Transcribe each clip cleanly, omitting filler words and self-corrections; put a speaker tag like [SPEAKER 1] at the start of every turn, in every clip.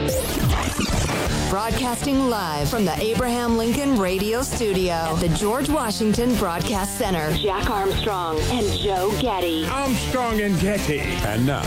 [SPEAKER 1] Broadcasting live from the Abraham Lincoln Radio Studio at the George Washington Broadcast Center. Jack Armstrong and Joe Getty.
[SPEAKER 2] Armstrong and Getty.
[SPEAKER 3] And now,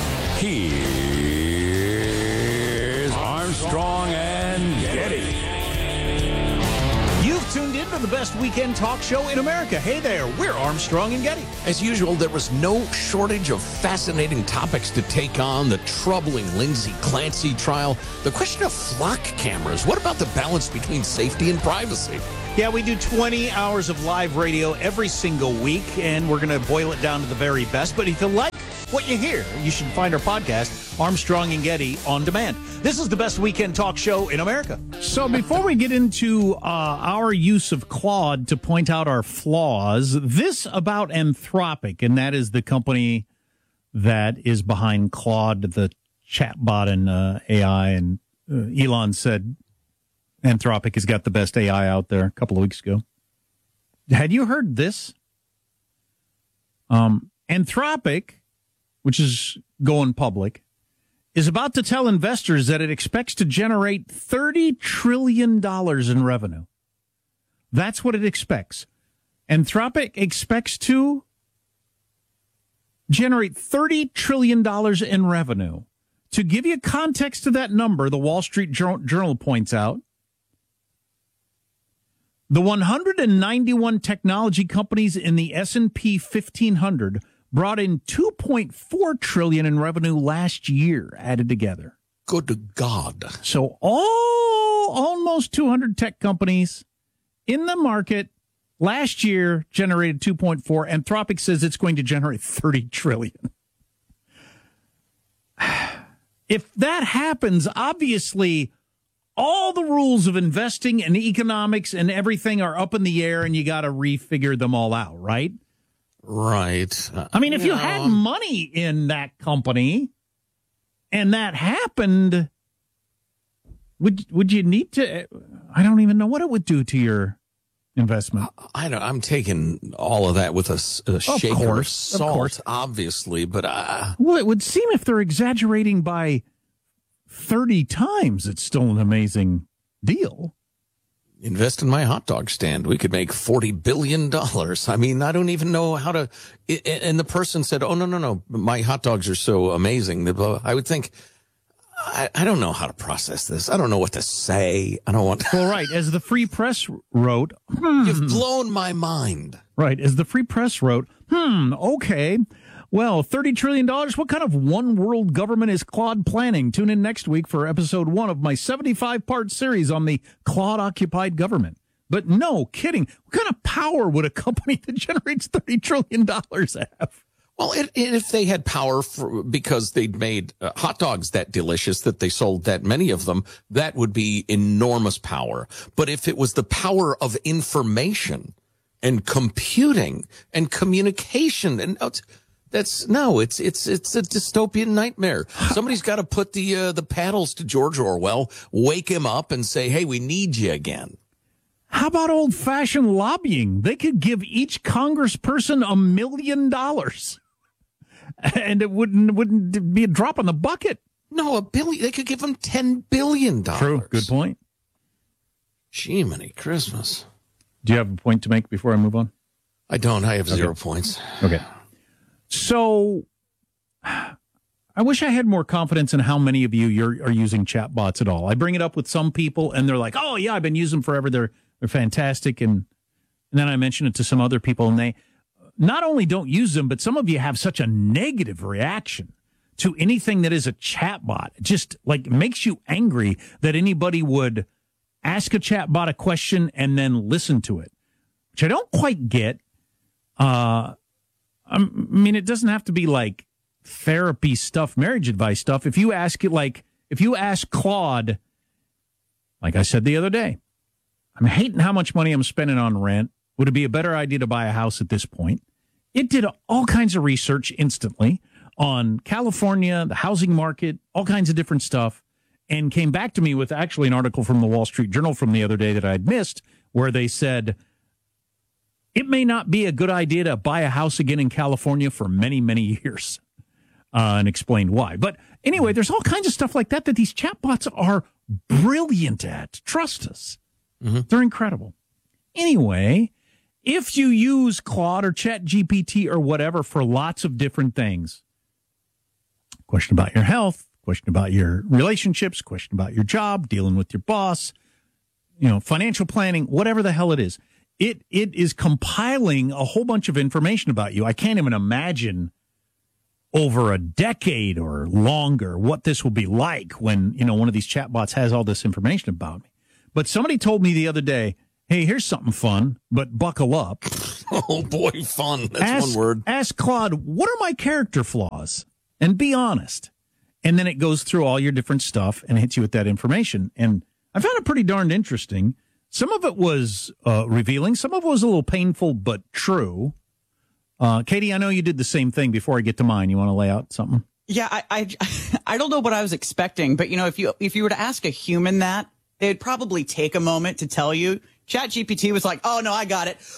[SPEAKER 3] here's Armstrong and Getty.
[SPEAKER 4] You've tuned in to the best weekend talk show in America. Hey there, we're Armstrong and Getty.
[SPEAKER 5] As usual, there was no shortage of fascinating topics to take on. The troubling Lindsay Clancy trial, the question of flock cameras. What about the balance between safety and privacy?
[SPEAKER 4] Yeah, we do 20 hours of live radio every single week, and we're going to boil it down to the very best. But if you like what you hear, you should find our podcast, Armstrong and Getty, on demand. This is the best weekend talk show in America.
[SPEAKER 6] So before we get into our use of Claude to point out our flaws, this about Anthropic, and that is the company that is behind Claude, the chatbot and AI, and Elon said Anthropic has got the best AI out there a couple of weeks ago. Had you heard this? Anthropic, which is going public, is about to tell investors that it expects to generate $30 trillion in revenue. That's what it expects. Anthropic expects to generate $30 trillion in revenue. To give you context to that number, the Wall Street Journal points out, the 191 technology companies in the S&P 1500 brought in $2.4 trillion in revenue last year, added together.
[SPEAKER 5] Good God.
[SPEAKER 6] So almost 200 tech companies in the market last year generated 2.4. Anthropic says it's going to generate 30 trillion. If that happens, obviously all the rules of investing and economics and everything are up in the air, and you got to refigure them all out, right?
[SPEAKER 5] Right.
[SPEAKER 6] I mean, if you had money in that company and that happened, would you need to? I don't even know what it would do to your investment.
[SPEAKER 5] I'm taking all of that with a shaker of salt, obviously, but
[SPEAKER 6] well, it would seem if they're exaggerating by 30 times, it's still an amazing deal.
[SPEAKER 5] Invest in my hot dog stand. We could make $40 billion. I mean, I don't even know how to. And the person said, oh, no. My hot dogs are so amazing. I would think, I don't know how to process this. I don't know what to say. I don't want to.
[SPEAKER 6] Well, right. As the Free Press wrote.
[SPEAKER 5] You've blown my mind.
[SPEAKER 6] Right. As the Free Press wrote, okay. Well, $30 trillion, what kind of one world government is Claude planning? Tune in next week for episode 1 of my 75-part series on the Claude-occupied government. But no kidding. What kind of power would a company that generates $30 trillion have?
[SPEAKER 5] Well, if they had power because they'd made hot dogs that delicious that they sold that many of them, that would be enormous power. But if it was the power of information and computing and communication and it's a dystopian nightmare. Somebody's got to put the paddles to George Orwell, wake him up and say, hey, we need you again.
[SPEAKER 6] How about old-fashioned lobbying? They could give each congressperson $1 million. And it wouldn't be a drop in the bucket.
[SPEAKER 5] No, $1 billion. They could give them $10 billion.
[SPEAKER 6] True. Good point.
[SPEAKER 5] Jiminy Christmas.
[SPEAKER 6] Do you have a point to make before I move on?
[SPEAKER 5] I don't. I have 0 points.
[SPEAKER 6] Okay. So I wish I had more confidence in how many of you are using chatbots at all. I bring it up with some people, and they're like, oh, yeah, I've been using them forever. They're fantastic. And then I mention it to some other people, and they not only don't use them, but some of you have such a negative reaction to anything that is a chatbot. It just like makes you angry that anybody would ask a chatbot a question and then listen to it, which I don't quite get. I mean, it doesn't have to be like therapy stuff, marriage advice stuff. If you ask Claude, like I said the other day, I'm hating how much money I'm spending on rent. Would it be a better idea to buy a house at this point? It did all kinds of research instantly on California, the housing market, all kinds of different stuff, and came back to me with actually an article from the Wall Street Journal from the other day that I'd missed, where they said, it may not be a good idea to buy a house again in California for many, many years. and explained why. But anyway, there's all kinds of stuff like that these chatbots are brilliant at. Trust us. They're incredible. Anyway, if you use Claude or ChatGPT or whatever for lots of different things, question about your health, question about your relationships, question about your job, dealing with your boss, financial planning, whatever the hell it is, it is compiling a whole bunch of information about you. I can't even imagine over a decade or longer what this will be like when, one of these chatbots has all this information about me. But somebody told me the other day, hey, here's something fun, but buckle up.
[SPEAKER 5] Oh, boy, fun. That's one word.
[SPEAKER 6] Ask Claude, what are my character flaws? And be honest. And then it goes through all your different stuff and hits you with that information. And I found it pretty darned interesting. Some of it was revealing. Some of it was a little painful, but true. Katie, I know you did the same thing. Before I get to mine, you want to lay out something?
[SPEAKER 2] Yeah, I don't know what I was expecting, but if you were to ask a human that, they'd probably take a moment to tell you. ChatGPT was like, "Oh no, I got it."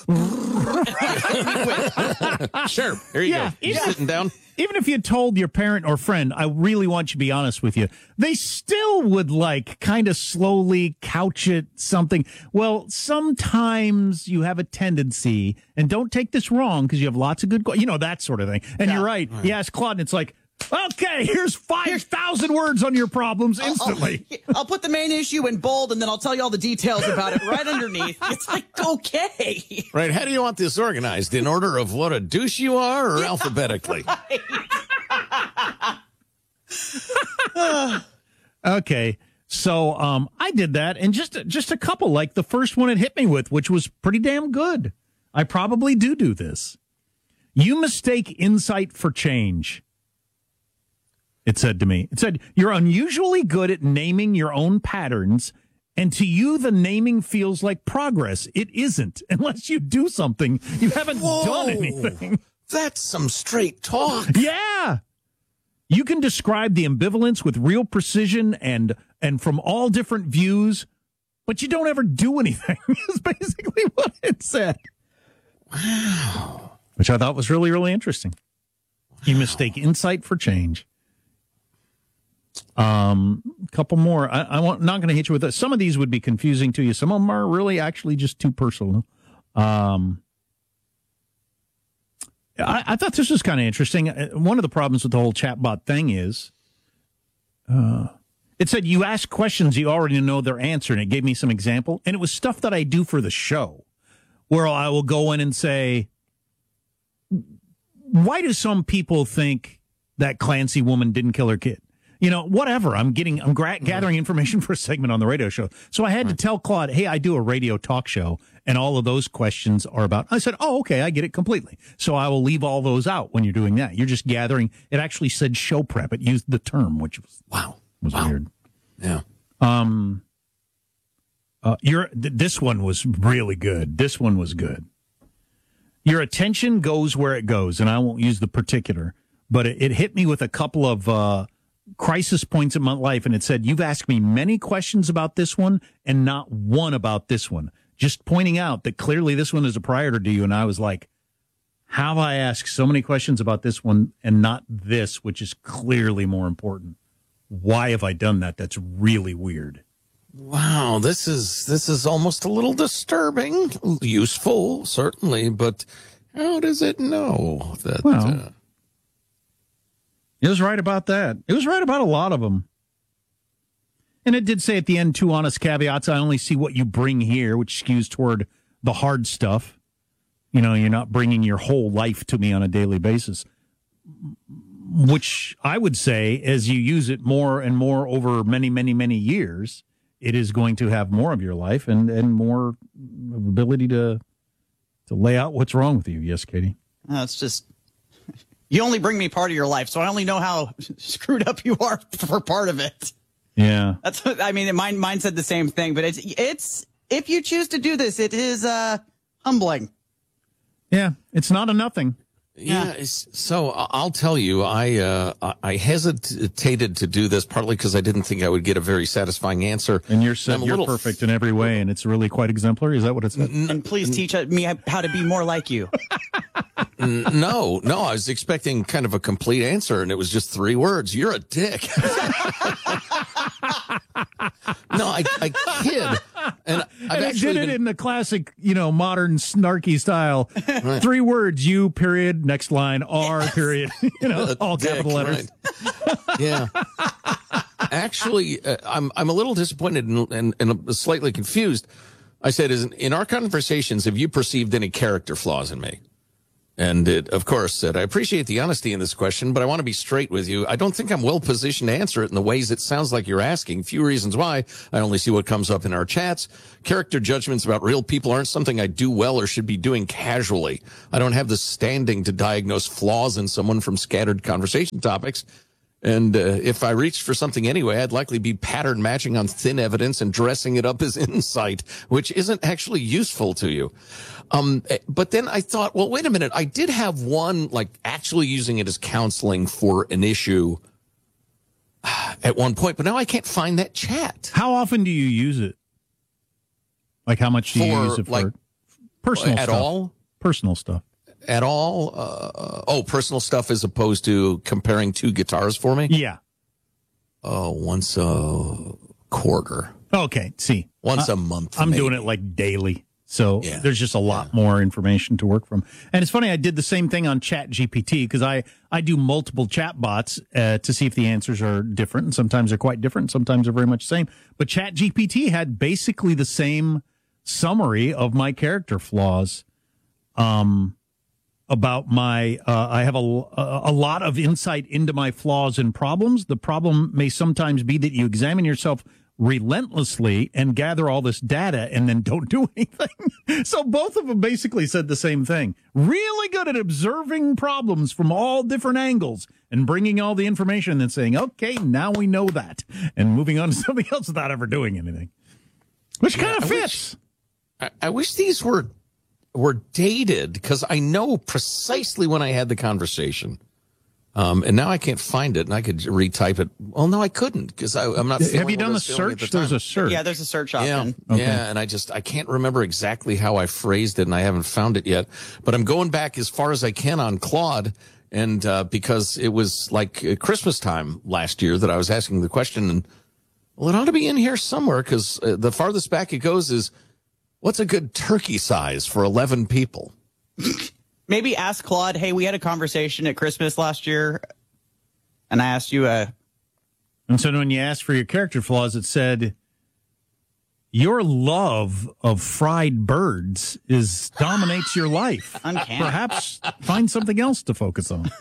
[SPEAKER 5] Sure, here you go. You sitting down.
[SPEAKER 6] Even if you told your parent or friend, I really want you to be honest with you, they still would kind of slowly couch it something. Well, sometimes you have a tendency, and don't take this wrong because you have lots of good, that sort of thing. And you're right. You ask Claude, and it's like, okay, here's 5,000 words on your problems instantly.
[SPEAKER 2] I'll put the main issue in bold, and then I'll tell you all the details about it right underneath. It's like, okay.
[SPEAKER 5] Right, how do you want this organized? In order of what a douche you are, or alphabetically?
[SPEAKER 6] Okay, so I did that, and just a couple, like the first one it hit me with, which was pretty damn good. I probably do this. You mistake insight for change. It said to me, you're unusually good at naming your own patterns, and to you, the naming feels like progress. It isn't. Unless you do something, you haven't done anything.
[SPEAKER 5] That's some straight talk.
[SPEAKER 6] Yeah. You can describe the ambivalence with real precision and from all different views, but you don't ever do anything, is basically what it said.
[SPEAKER 5] Wow.
[SPEAKER 6] Which I thought was really, really interesting. You mistake insight for change. A couple more. I'm not going to hit you with it. Some of these would be confusing to you. Some of them are really actually just too personal. I thought this was kind of interesting. One of the problems with the whole chatbot thing is it said you ask questions you already know their answer, and it gave me some example. And it was stuff that I do for the show where I will go in and say, why do some people think that Clancy woman didn't kill her kid? Whatever. I'm gathering information for a segment on the radio show. So I had to tell Claude, hey, I do a radio talk show, and all of those questions are about. I said, oh, okay, I get it completely. So I will leave all those out when you're doing that. You're just gathering. It actually said show prep. It used the term, which was weird.
[SPEAKER 5] Yeah.
[SPEAKER 6] This one was really good. This one was good. Your attention goes where it goes, and I won't use the particular, but it hit me with a couple of crisis points in my life, and it said, you've asked me many questions about this one and not one about this one. Just pointing out that clearly this one is a priority to you, and I was like, how have I asked so many questions about this one and not this, which is clearly more important? Why have I done that? That's really weird.
[SPEAKER 5] Wow, this is almost a little disturbing. Useful, certainly, but how does it know that?
[SPEAKER 6] Well, it was right about that. It was right about a lot of them. And it did say at the end, 2 honest caveats. I only see what you bring here, which skews toward the hard stuff. You're not bringing your whole life to me on a daily basis, which I would say as you use it more and more over many, many, many years, it is going to have more of your life and more ability to lay out what's wrong with you. Yes, Katie?
[SPEAKER 2] It's just, you only bring me part of your life, so I only know how screwed up you are for part of it.
[SPEAKER 6] Yeah.
[SPEAKER 2] That's what, mine said the same thing, but it's if you choose to do this, it is humbling.
[SPEAKER 6] Yeah, it's not a nothing.
[SPEAKER 5] Yeah. So I'll tell you, I hesitated to do this partly because I didn't think I would get a very satisfying answer.
[SPEAKER 6] And you're perfect in every way, and it's really quite exemplary. Is that what it said?
[SPEAKER 2] And please teach me how to be more like you.
[SPEAKER 5] No, I was expecting kind of a complete answer, and it was just 3 words. You're a dick. No, I kid. And I've
[SPEAKER 6] actually did it in the classic, modern snarky style. Right. 3 words, you, period, next line, R, period, all capital letters.
[SPEAKER 5] Right. Yeah. Actually, I'm a little disappointed and slightly confused. I said, in our conversations, have you perceived any character flaws in me? And it, of course, said, I appreciate the honesty in this question, but I want to be straight with you. I don't think I'm well positioned to answer it in the ways it sounds like you're asking. Few reasons why. I only see what comes up in our chats. Character judgments about real people aren't something I do well or should be doing casually. I don't have the standing to diagnose flaws in someone from scattered conversation topics. And if I reached for something anyway, I'd likely be pattern matching on thin evidence and dressing it up as insight, which isn't actually useful to you. But then I thought, well, wait a minute. I did have one, like, actually using it as counseling for an issue at one point, but now I can't find that chat.
[SPEAKER 6] How often do you use it? Like, how much do you use it for? Like, personal stuff. At all? Personal stuff.
[SPEAKER 5] At all? Personal stuff as opposed to comparing 2 guitars for me?
[SPEAKER 6] Yeah.
[SPEAKER 5] Oh, once a quarter.
[SPEAKER 6] Okay, see.
[SPEAKER 5] Once a month.
[SPEAKER 6] I'm doing it like daily. So there's just a lot more information to work from. And it's funny, I did the same thing on ChatGPT because I do multiple chat bots to see if the answers are different. And sometimes they're quite different. Sometimes they're very much the same. But ChatGPT had basically the same summary of my character flaws. About my, I have a lot of insight into my flaws and problems. The problem may sometimes be that you examine yourself relentlessly and gather all this data and then don't do anything. So both of them basically said the same thing. Really good at observing problems from all different angles and bringing all the information and then saying, okay, now we know that, and moving on to something else without ever doing anything. Which kind of fits.
[SPEAKER 5] I wish these were dated, because I know precisely when I had the conversation. And now I can't find it, and I could retype it. Well, no, I couldn't, because I'm not.
[SPEAKER 6] Have you done the search? There's a search.
[SPEAKER 2] Yeah, there's a search option.
[SPEAKER 5] Yeah, okay. Yeah, and I can't remember exactly how I phrased it, and I haven't found it yet. But I'm going back as far as I can on Claude, and because it was like Christmas time last year that I was asking the question, and well, it ought to be in here somewhere, because the farthest back it goes is, what's a good turkey size for 11 people?
[SPEAKER 2] Maybe ask Claude, hey, we had a conversation at Christmas last year, and I asked you
[SPEAKER 6] And so when you asked for your character flaws, it said, your love of fried birds dominates your life.
[SPEAKER 2] Uncanny.
[SPEAKER 6] Perhaps find something else to focus on.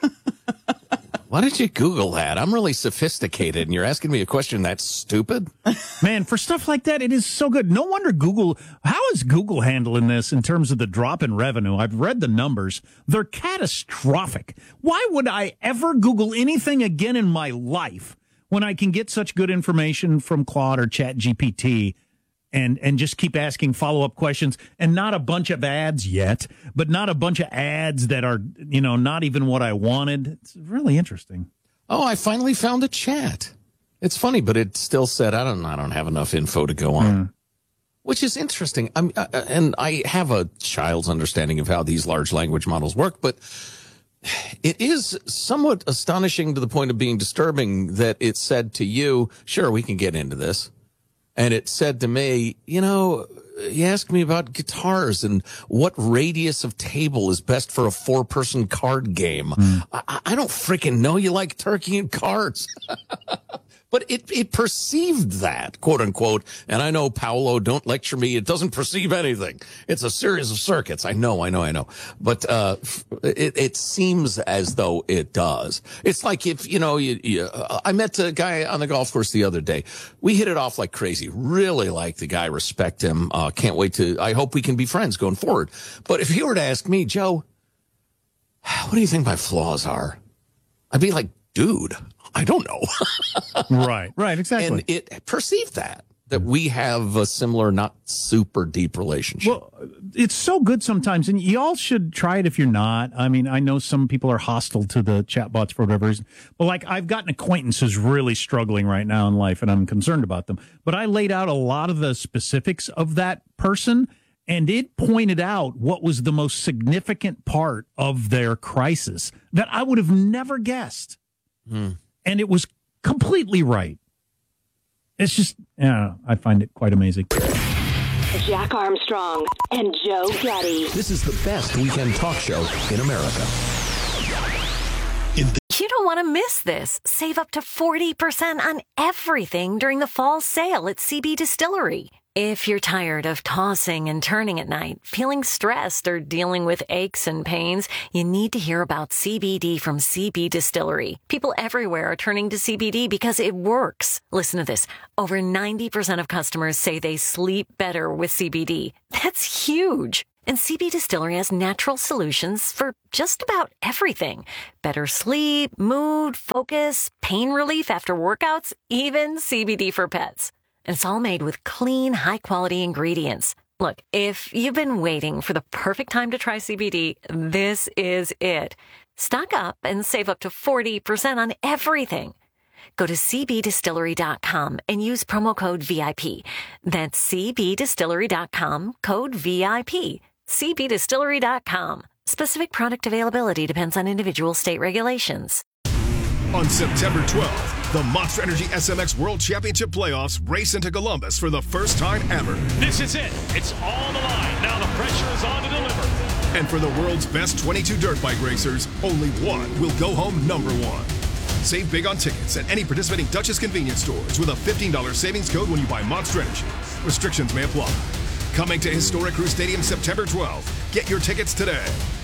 [SPEAKER 5] Why did you Google that? I'm really sophisticated, and you're asking me a question that's stupid?
[SPEAKER 6] Man, for stuff like that, it is so good. No wonder how is Google handling this in terms of the drop in revenue? I've read the numbers. They're catastrophic. Why would I ever Google anything again in my life when I can get such good information from Claude or ChatGPT and just keep asking follow-up questions, and not a bunch of ads yet, but not a bunch of ads that are, not even what I wanted. It's really interesting.
[SPEAKER 5] Oh, I finally found the chat. It's funny, but it still said, I don't have enough info to go on, which is interesting. And I have a child's understanding of how these large language models work, but it is somewhat astonishing to the point of being disturbing that it said to you, sure, we can get into this. And it said to me, you asked me about guitars and what radius of table is best for a 4-person card game. I don't freaking know. You like turkey and cards. But it perceived that, quote unquote. And I know, Paolo, don't lecture me. It doesn't perceive anything. It's a series of circuits. I know. But it seems as though it does. It's like if, I met a guy on the golf course the other day. We hit it off like crazy. Really like the guy, respect him. Can't wait I hope we can be friends going forward. But if he were to ask me, Joe, what do you think my flaws are? I'd be like, dude, I don't know.
[SPEAKER 6] Right, exactly.
[SPEAKER 5] And it perceived that we have a similar, not super deep relationship.
[SPEAKER 6] Well, it's so good sometimes, and you all should try it if you're not. I mean, I know some people are hostile to the chatbots for whatever reason, but like I've got an acquaintance who's really struggling right now in life, and I'm concerned about them. But I laid out a lot of the specifics of that person, And it pointed out what was the most significant part of their crisis that I would have never guessed. And it was completely right. It's just, I find it quite amazing.
[SPEAKER 1] Jack Armstrong and Joe Getty.
[SPEAKER 3] This is the best weekend talk show in America.
[SPEAKER 7] You don't want to miss this. Save up to 40% on everything during the fall sale at CB Distillery. If you're tired of tossing and turning at night, feeling stressed, or dealing with aches and pains, you need to hear about CBD from CB Distillery. People everywhere are turning to CBD because it works. Listen to this. Over 90% of customers say they sleep better with CBD. That's huge. And CB Distillery has natural solutions for just about everything. Better sleep, mood, focus, pain relief after workouts, even CBD for pets. And it's all made with clean, high-quality ingredients. Look, if you've been waiting for the perfect time to try CBD, this is it. Stock up and save up to 40% on everything. Go to cbdistillery.com and use promo code VIP. That's cbdistillery.com, code VIP. cbdistillery.com. Specific product availability depends on individual state regulations.
[SPEAKER 8] On September 12th, the Monster Energy SMX World Championship Playoffs race into Columbus for the first time ever.
[SPEAKER 9] This is it. It's all on the line. Now the pressure is on to deliver.
[SPEAKER 8] And for the world's best 22 dirt bike racers, only one will go home number one. Save big on tickets at any participating Duchess convenience stores with a $15 savings code when you buy Monster Energy. Restrictions may apply. Coming to Historic Crew Stadium September 12th. Get your tickets today.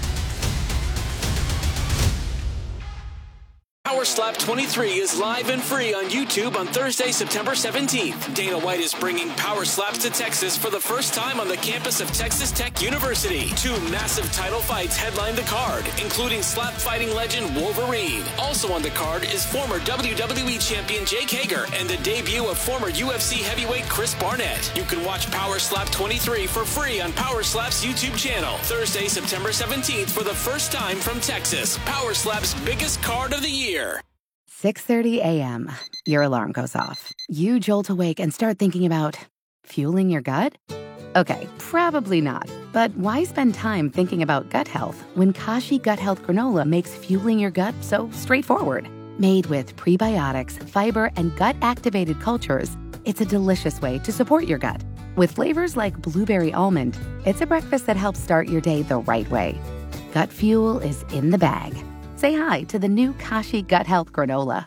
[SPEAKER 10] Power Slap 23 is live and free on YouTube on Thursday, September 17th. Dana White is bringing Power Slaps to Texas for the first time on the campus of Texas Tech University. 2 massive title fights headline the card, including slap fighting legend Wolverine. Also on the card is former WWE champion Jake Hager and the debut of former UFC heavyweight Chris Barnett. You can watch Power Slap 23 for free on Power Slap's YouTube channel. Thursday, September 17th for the first time from Texas. Power Slap's biggest card of the year.
[SPEAKER 11] 6:30 a.m. Your alarm goes off. You jolt awake and start thinking about fueling your gut? Okay, probably not. But why spend time thinking about gut health when Kashi Gut Health Granola makes fueling your gut so straightforward? Made with prebiotics, fiber, and gut-activated cultures, it's a delicious way to support your gut. With flavors like blueberry almond, it's a breakfast that helps start your day the right way. Gut fuel is in the bag. Say hi to the new Kashi Gut Health Granola.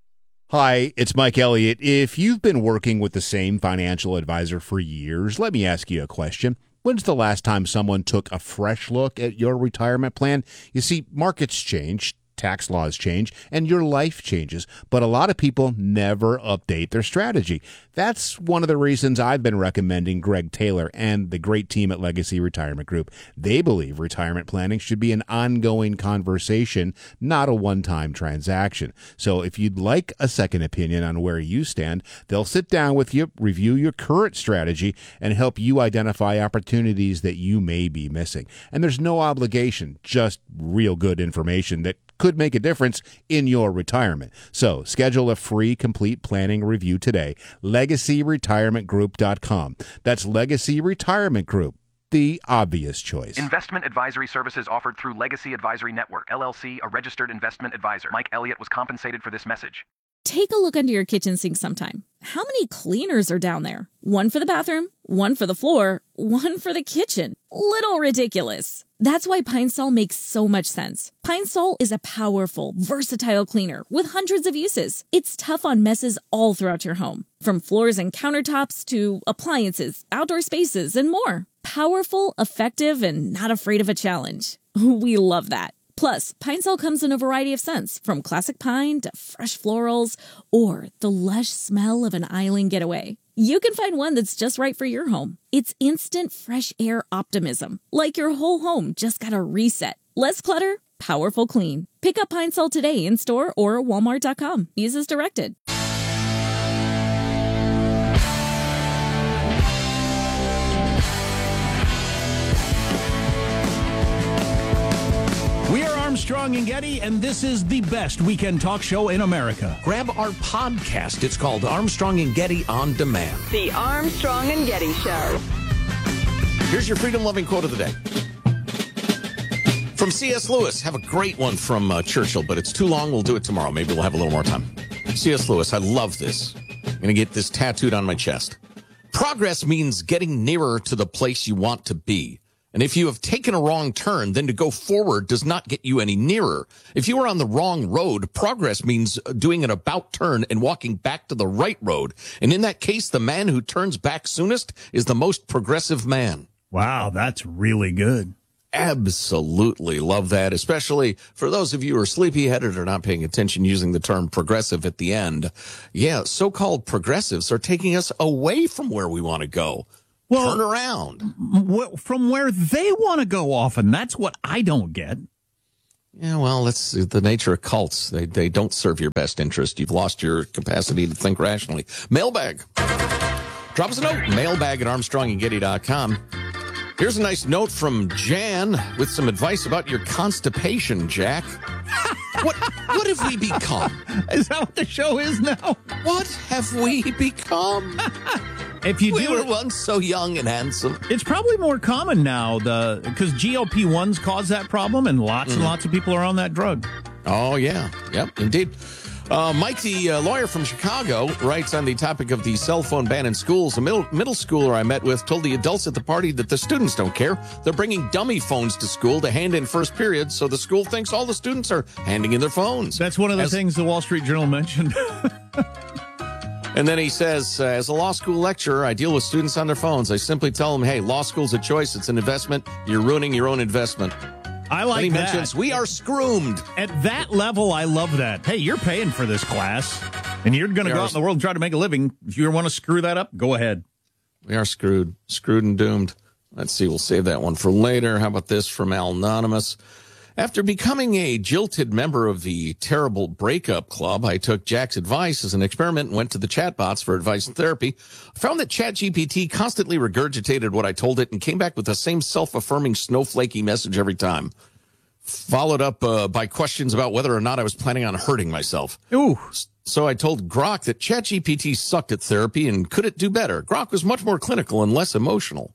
[SPEAKER 12] Hi, it's Mike Elliott. If you've been working with the same financial advisor for years, let me ask you a question. When's the last time someone took a fresh look at your retirement plan? You see, markets change, tax laws change, and your life changes, but a lot of people never update their strategy. That's one of the reasons I've been recommending Greg Taylor and the great team at Legacy Retirement Group. They believe retirement planning should be an ongoing conversation, not a one-time transaction. So if you'd like a second opinion on where you stand, they'll sit down with you, review your current strategy, and help you identify opportunities that you may be missing. And there's no obligation, just real good information that could make a difference in your retirement. So schedule a free complete planning review today. LegacyRetirementGroup.com. That's Legacy Retirement Group, the obvious choice.
[SPEAKER 13] Investment advisory services offered through Legacy Advisory Network, LLC, a registered investment advisor. Mike Elliott was compensated for this message.
[SPEAKER 14] Take a look under your kitchen sink sometime. How many cleaners are down there? One for the bathroom, one for the floor, one for the kitchen. Little ridiculous. That's why Pine Sol makes so much sense. Pine Sol is a powerful, versatile cleaner with hundreds of uses. It's tough on messes all throughout your home, from floors and countertops to appliances, outdoor spaces, and more. Powerful, effective, and not afraid of a challenge. We love that. Plus, Pine Sol comes in a variety of scents, from classic pine to fresh florals or the lush smell of an island getaway. You can find one that's just right for your home. It's instant fresh air optimism, like your whole home just got a reset. Less clutter, powerful clean. Pick up Pine Sol today in store or walmart.com. Use as directed.
[SPEAKER 6] We are Armstrong and Getty, and this is the best weekend talk show in America.
[SPEAKER 5] Grab our podcast. It's called Armstrong and Getty On Demand.
[SPEAKER 1] The Armstrong and Getty Show.
[SPEAKER 5] Here's your freedom-loving quote of the day. From C.S. Lewis. Have a great one from Churchill, but it's too long. We'll do it tomorrow. Maybe we'll have a little more time. C.S. Lewis. I love this. I'm going to get this tattooed on my chest. Progress means getting nearer to the place you want to be. And if you have taken a wrong turn, then to go forward does not get you any nearer. If you are on the wrong road, progress means doing an about turn and walking back to the right road. And in that case, the man who turns back soonest is the most progressive man.
[SPEAKER 6] Wow, that's really good.
[SPEAKER 5] Absolutely love that, especially for those of you who are sleepy-headed or not paying attention using the term progressive at the end. Yeah, so-called progressives are taking us away from where we want to go. Well, turn around.
[SPEAKER 6] From where they want to go often. That's what I don't get.
[SPEAKER 5] Yeah, well, that's the nature of cults. They don't serve your best interest. You've lost your capacity to think rationally. Mailbag. Drop us a note. Mailbag@ArmstrongandGetty.com. Here's a nice note from Jan with some advice about your constipation, Jack. What have we become?
[SPEAKER 6] Is that what the show is now?
[SPEAKER 5] What have we become? We were once so young and handsome.
[SPEAKER 6] It's probably more common now because GLP-1s cause that problem, and lots and lots of people are on that drug.
[SPEAKER 5] Oh, yeah. Yep, indeed. Mike, the lawyer from Chicago, writes on the topic of the cell phone ban in schools. A middle schooler I met with told the adults at the party that the students don't care. They're bringing dummy phones to school to hand in first period, so the school thinks all the students are handing in their phones.
[SPEAKER 6] That's one of the things the Wall Street Journal mentioned.
[SPEAKER 5] And then he says, as a law school lecturer, I deal with students on their phones. I simply tell them, hey, law school's a choice. It's an investment. You're ruining your own investment.
[SPEAKER 6] I like
[SPEAKER 5] he
[SPEAKER 6] that.
[SPEAKER 5] Mentions, we are screwed.
[SPEAKER 6] At that level, I love that. Hey, you're paying for this class, and you're going to go out in the world and try to make a living. If you want to screw that up, go ahead.
[SPEAKER 5] We are screwed and doomed. Let's see. We'll save that one for later. How about this from Al Anonymous? After becoming a jilted member of the Terrible Breakup Club, I took Jack's advice as an experiment and went to the chatbots for advice and therapy. I found that ChatGPT constantly regurgitated what I told it and came back with the same self-affirming snowflakey message every time, followed up by questions about whether or not I was planning on hurting myself.
[SPEAKER 6] Ooh.
[SPEAKER 5] So I told Grok that ChatGPT sucked at therapy and could it do better. Grok was much more clinical and less emotional.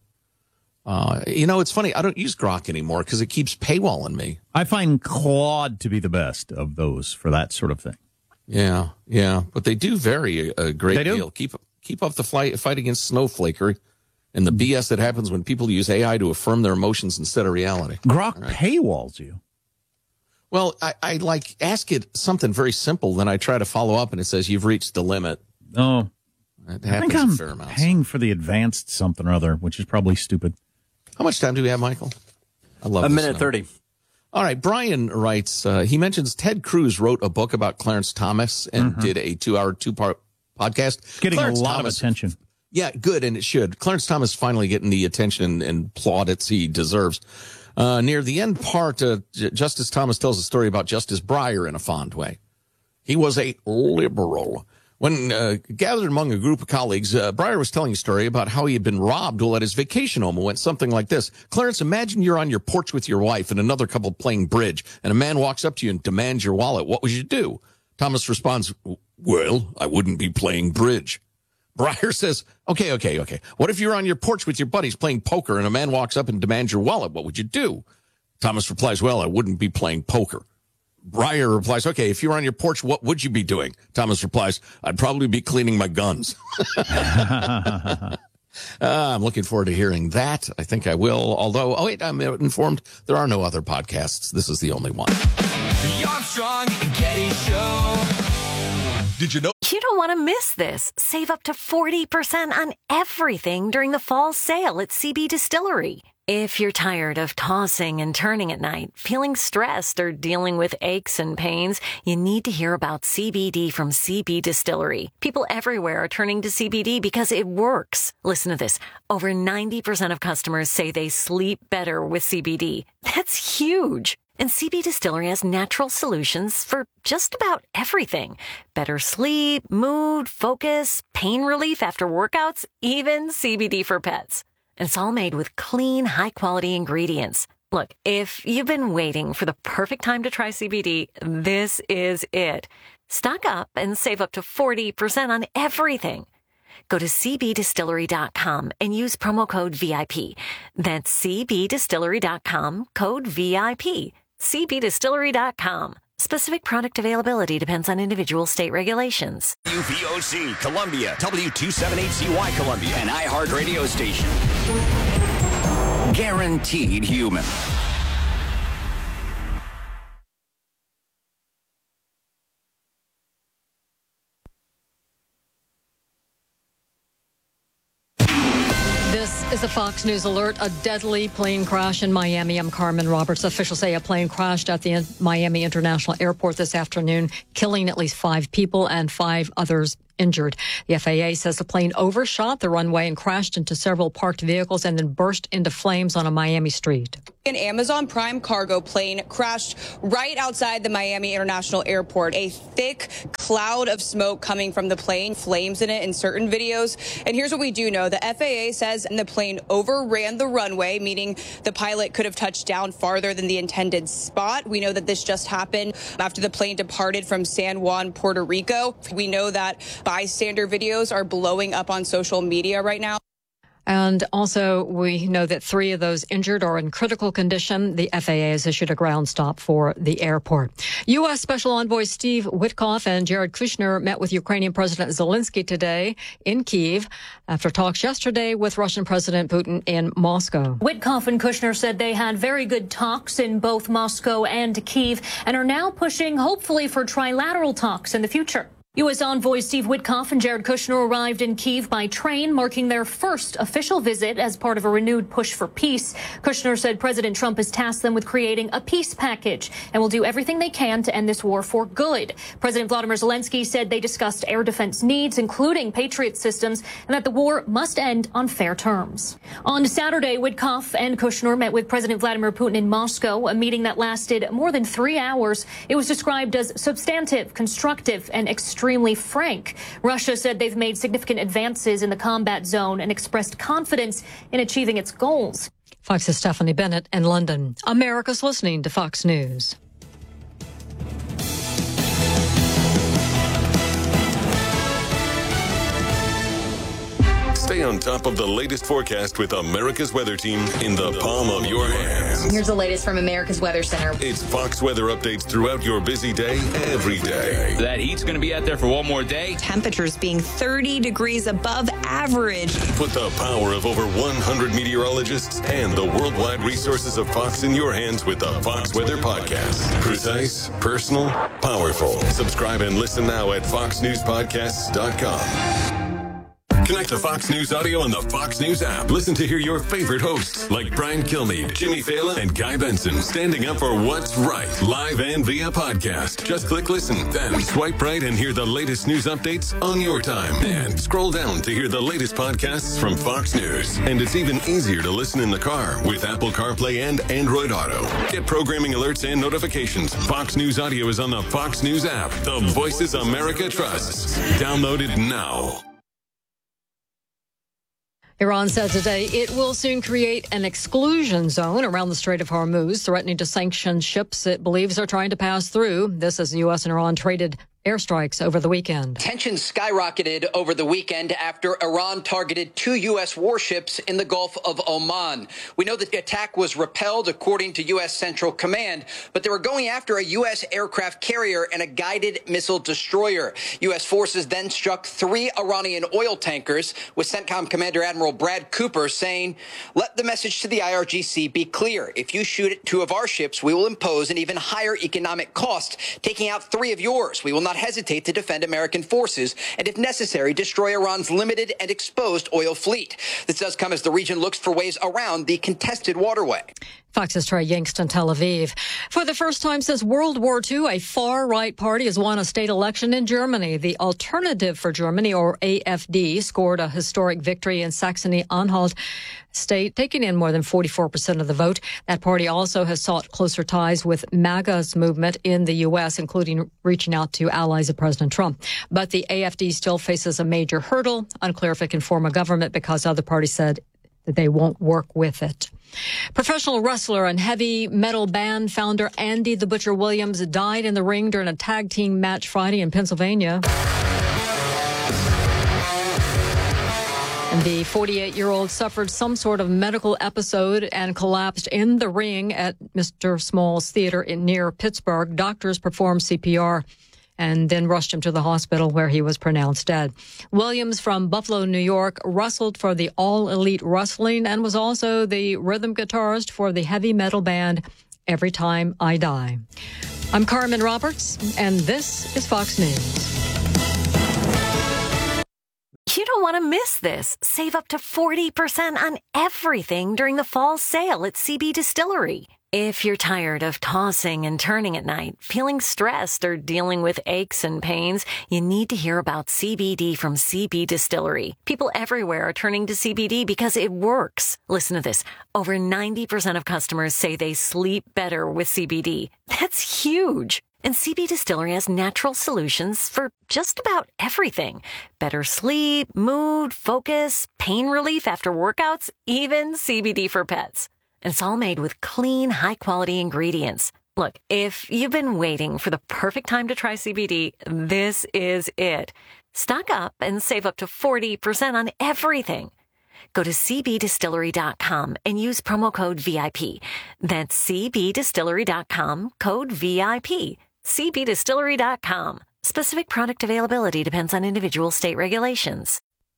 [SPEAKER 5] It's funny. I don't use Grok anymore because it keeps paywalling me.
[SPEAKER 6] I find Claude to be the best of those for that sort of thing.
[SPEAKER 5] Yeah. But they do vary a great deal. Keep up the fight against snowflakery and the BS that happens when people use AI to affirm their emotions instead of reality.
[SPEAKER 6] Grok paywalls you.
[SPEAKER 5] Well, I ask it something very simple, then I try to follow up and it says you've reached the limit.
[SPEAKER 6] Oh.
[SPEAKER 5] It happens
[SPEAKER 6] I think
[SPEAKER 5] a fair amount.
[SPEAKER 6] I'm paying for the advanced something or other, which is probably stupid.
[SPEAKER 5] How much time do we have, Michael? I love
[SPEAKER 15] a minute 30.
[SPEAKER 5] All right. Brian writes, he mentions Ted Cruz wrote a book about Clarence Thomas and did a 2-hour, 2-part podcast.
[SPEAKER 6] Getting
[SPEAKER 5] Clarence
[SPEAKER 6] a lot
[SPEAKER 5] Thomas,
[SPEAKER 6] of attention.
[SPEAKER 5] Yeah, good, and it should. Clarence Thomas finally getting the attention and plaudits he deserves. Near the end part, Justice Thomas tells a story about Justice Breyer in a fond way. He was a liberal. When gathered among a group of colleagues, Breyer was telling a story about how he had been robbed while at his vacation home. It went something like this. Clarence, imagine you're on your porch with your wife and another couple playing bridge, and a man walks up to you and demands your wallet. What would you do? Thomas responds, well, I wouldn't be playing bridge. Breyer says, okay. What if you're on your porch with your buddies playing poker and a man walks up and demands your wallet? What would you do? Thomas replies, well, I wouldn't be playing poker. Breyer replies, okay, if you're on your porch, what would you be doing? Thomas replies, I'd probably be cleaning my guns. I'm looking forward to hearing that. I think I will. Although, I'm informed there are no other podcasts. This is the only one.
[SPEAKER 10] The Armstrong and Getty Show. Did you know?
[SPEAKER 7] You don't want to miss this. Save up to 40% on everything during the fall sale at CB Distillery. If you're tired of tossing and turning at night, feeling stressed, or dealing with aches and pains, you need to hear about CBD from CB Distillery. People everywhere are turning to CBD because it works. Listen to this. Over 90% of customers say they sleep better with CBD. That's huge. And CB Distillery has natural solutions for just about everything. Better sleep, mood, focus, pain relief after workouts, even CBD for pets. And it's all made with clean, high-quality ingredients. Look, if you've been waiting for the perfect time to try CBD, this is it. Stock up and save up to 40% on everything. Go to cbdistillery.com and use promo code VIP. That's cbdistillery.com, code VIP. cbdistillery.com. Specific product availability depends on individual state regulations.
[SPEAKER 15] UVOC, Columbia, W278CY, Columbia, an iHeart radio station. Guaranteed human.
[SPEAKER 16] This is a Fox News alert. A deadly plane crash in Miami. I'm Carmen Roberts. Officials say a plane crashed at the Miami International Airport this afternoon, killing at least 5 people and 5 others injured. The FAA says the plane overshot the runway and crashed into several parked vehicles and then burst into flames on a Miami street.
[SPEAKER 17] An Amazon Prime cargo plane crashed right outside the Miami International Airport. A thick cloud of smoke coming from the plane, flames in it in certain videos. And here's what we do know. The FAA says the plane overran the runway, meaning the pilot could have touched down farther than the intended spot. We know that this just happened after the plane departed from San Juan, Puerto Rico. We know that bystander videos are blowing up on social media right now.
[SPEAKER 16] And also, we know that 3 of those injured are in critical condition. The FAA has issued a ground stop for the airport. U.S. Special Envoy Steve Witkoff and Jared Kushner met with Ukrainian President Zelensky today in Kyiv after talks yesterday with Russian President Putin in Moscow.
[SPEAKER 18] Witkoff and Kushner said they had very good talks in both Moscow and Kyiv and are now pushing, hopefully, for trilateral talks in the future. U.S. envoy Steve Witkoff and Jared Kushner arrived in Kyiv by train, marking their first official visit as part of a renewed push for peace. Kushner said President Trump has tasked them with creating a peace package and will do everything they can to end this war for good. President Vladimir Zelensky said they discussed air defense needs, including Patriot systems, and that the war must end on fair terms. On Saturday, Witkoff and Kushner met with President Vladimir Putin in Moscow, a meeting that lasted more than 3 hours. It was described as substantive, constructive, and extremely frank. Russia said they've made significant advances in the combat zone and expressed confidence in achieving its goals.
[SPEAKER 16] Fox's Stephanie Bennett in London. America's listening to Fox News.
[SPEAKER 19] Stay on top of the latest forecast with America's Weather Team in the palm of your hands.
[SPEAKER 20] Here's the latest from America's Weather Center.
[SPEAKER 19] It's Fox weather updates throughout your busy day, every day.
[SPEAKER 21] That heat's going to be out there for one more day.
[SPEAKER 22] Temperatures being 30 degrees above average.
[SPEAKER 19] Put the power of over 100 meteorologists and the worldwide resources of Fox in your hands with the Fox Weather Podcast. Precise, personal, powerful. Subscribe and listen now at foxnewspodcasts.com. Connect to Fox News Audio on the Fox News app. Listen to hear your favorite hosts like Brian Kilmeade, Jimmy Fallon, and Guy Benson standing up for what's right, live and via podcast. Just click listen, then swipe right and hear the latest news updates on your time. And scroll down to hear the latest podcasts from Fox News. And it's even easier to listen in the car with Apple CarPlay and Android Auto. Get programming alerts and notifications. Fox News Audio is on the Fox News app. The voices America trusts. Download it now.
[SPEAKER 16] Iran said today it will soon create an exclusion zone around the Strait of Hormuz, threatening to sanction ships it believes are trying to pass through. This as the U.S. and Iran traded airstrikes over the weekend.
[SPEAKER 23] Tensions skyrocketed over the weekend after Iran targeted 2 U.S. warships in the Gulf of Oman. We know that the attack was repelled, according to U.S. Central Command, but they were going after a U.S. aircraft carrier and a guided missile destroyer. U.S. forces then struck 3 Iranian oil tankers, with CENTCOM Commander Admiral Brad Cooper saying, "Let the message to the IRGC be clear. If you shoot at 2 of our ships, we will impose an even higher economic cost, taking out 3 of yours. We will not hesitate to defend American forces and, if necessary, destroy Iran's limited and exposed oil fleet." This does come as the region looks for ways around the contested waterway.
[SPEAKER 16] Fox's Trey Yingst in Tel Aviv. For the first time since World War II, a far-right party has won a state election in Germany. The Alternative for Germany, or AfD, scored a historic victory in Saxony-Anhalt state, taking in more than 44% of the vote. That party also has sought closer ties with MAGA's movement in the U.S., including reaching out to allies of President Trump. But the AfD still faces a major hurdle. Unclear if it can form a government because other parties said that they won't work with it. Professional wrestler and heavy metal band founder Andy the Butcher Williams died in the ring during a tag team match Friday in Pennsylvania. The 48-year-old suffered some sort of medical episode and collapsed in the ring at Mr. Small's Theater near Pittsburgh. Doctors performed CPR and then rushed him to the hospital where he was pronounced dead. Williams from Buffalo, New York, wrestled for the All Elite Wrestling and was also the rhythm guitarist for the heavy metal band Every Time I Die. I'm Carmen Roberts, and this is Fox News.
[SPEAKER 7] You don't want to miss this. Save up to 40% on everything during the fall sale at CB Distillery. If you're tired of tossing and turning at night, feeling stressed, or dealing with aches and pains, you need to hear about CBD from CB Distillery. People everywhere are turning to CBD because it works. Listen to this. Over 90% of customers say they sleep better with CBD. That's huge. And CB Distillery has natural solutions for just about everything. Better sleep, mood, focus, pain relief after workouts, even CBD for pets. And it's all made with clean, high-quality ingredients. Look, if you've been waiting for the perfect time to try CBD, this is it. Stock up and save up to 40% on everything. Go to cbdistillery.com and use promo code VIP. That's cbdistillery.com, code VIP. cbdistillery.com. Specific product availability depends on individual state regulations.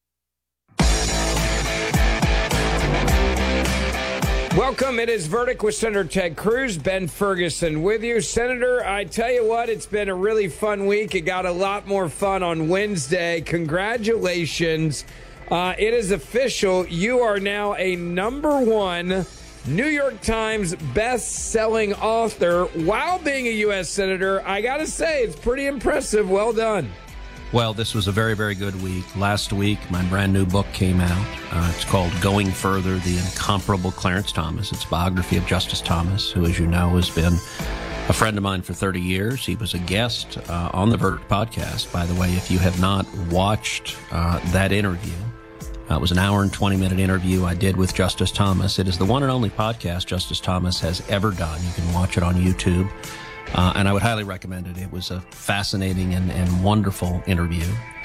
[SPEAKER 2] Welcome. It is Verdict with Senator Ted Cruz. Ben Ferguson with you. Senator, I tell you what, it's been a really fun week. It got a lot more fun on Wednesday. Congratulations. It is official. You are now a #1 New York Times best-selling author while being a U.S. Senator. I got to say, it's pretty impressive. Well done.
[SPEAKER 3] Well, this was a very, very good week. Last week, my brand new book came out. It's called Going Further, The Incomparable Clarence Thomas. It's a biography of Justice Thomas, who, as you know, has been a friend of mine for 30 years. He was a guest on the Verdict podcast. By the way, if you have not watched that interview, it was an hour and 20-minute interview I did with Justice Thomas. It is the one and only podcast Justice Thomas has ever done. You can watch it on YouTube. And I would highly recommend it. It was a fascinating and wonderful interview.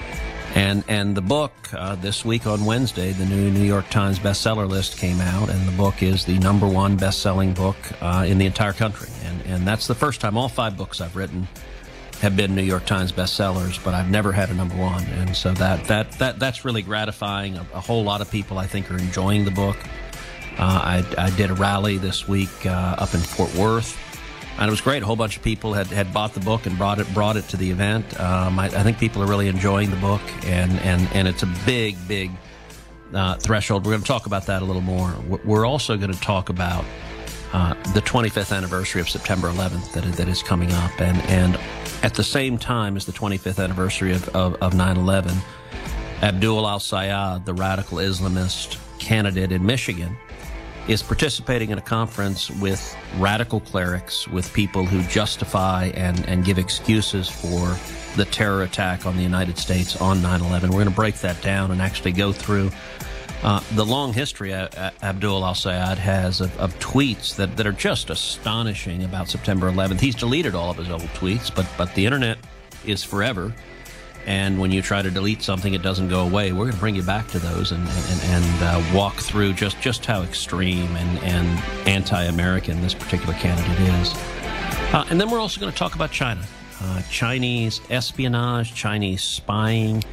[SPEAKER 3] And the book, this week on Wednesday, the new New York Times bestseller list came out, and the book is the #1 best-selling book in the entire country. And that's the first time. All 5 books I've written have been New York Times bestsellers, but I've never had a #1. And so that's really gratifying. A whole lot of people, I think, are enjoying the book. I did a rally this week up in Fort Worth. And it was great. A whole bunch of people had bought the book and brought it to the event. I think people are really enjoying the book, and it's a big threshold. We're going to talk about that a little more. We're also going to talk about the 25th anniversary of September 11th that is coming up, and at the same time as the 25th anniversary of 9/11, Abdul al-Sayed, the radical Islamist candidate in Michigan, is participating in a conference with radical clerics, with people who justify and give excuses for the terror attack on the United States on 9/11. We're going to break that down and actually go through the long history Abdul al-Sayed has of tweets that are just astonishing about September 11th. He's deleted all of his old tweets, but the internet is forever. And when you try to delete something, it doesn't go away. We're going to bring you back to those and walk through just how extreme and anti-American this particular candidate is. And then we're also going to talk about China. Chinese espionage, Chinese spying